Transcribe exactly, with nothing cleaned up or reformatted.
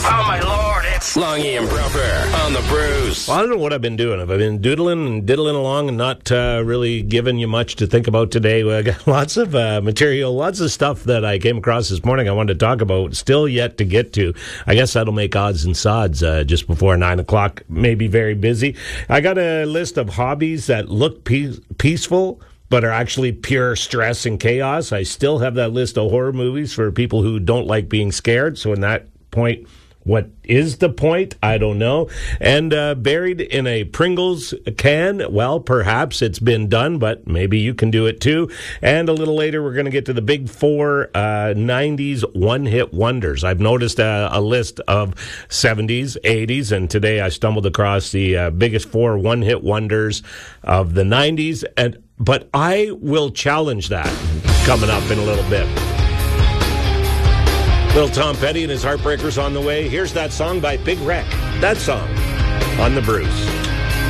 Oh, my Lord, it's Longy and Proper on the Brews. Well, I don't know what I've been doing. Have I been doodling and diddling along and not uh, really giving you much to think about today? Well, I got lots of uh, material, lots of stuff that I came across this morning I wanted to talk about, still yet to get to. I guess that'll make odds and sods uh, just before nine o'clock. Maybe very busy. I got a list of hobbies that look pe- peaceful, but are actually pure stress and chaos. I still have that list of horror movies for people who don't like being scared. So in that point, what is the point? I don't know. And uh, buried in a Pringles can, well, perhaps it's been done, but maybe you can do it too. And a little later, we're going to get to the big four uh, nineties one-hit wonders. I've noticed uh, a list of seventies, eighties, and today I stumbled across the uh, biggest four one-hit wonders of the nineties. And but I will challenge that coming up in a little bit. Little Tom Petty and his Heartbreakers on the way. Here's that song by Big Wreck. That song on the Brews.